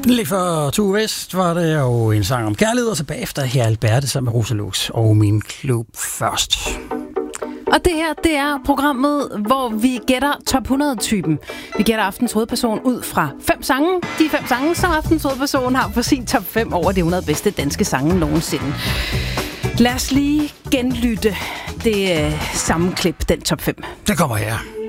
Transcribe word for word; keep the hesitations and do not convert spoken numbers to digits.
Lige før Tue West var det jo en sang om kærlighed, og så bagefter her Alberte sammen med Rosa Lux og Min Klub først. Og det her, det er programmet, hvor vi gætter top hundrede-typen. Vi gætter aftens hovedperson ud fra fem sange. De fem sange, som aftens hovedperson har på sin top fem over de hundrede bedste danske sange nogensinde. Lad os lige genlytte det øh, samme klip, den top fem. Det kommer her.